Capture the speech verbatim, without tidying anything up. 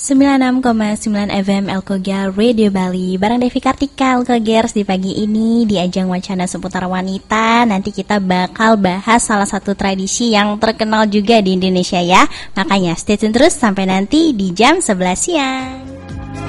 sembilan puluh enam koma sembilan F M Elkogar Radio Bali. Bareng Devi Kartika Elkogers di pagi ini di ajang wacana seputar wanita. Nanti kita bakal bahas salah satu tradisi yang terkenal juga di Indonesia ya. Makanya stay tune terus sampai nanti di jam sebelas siang.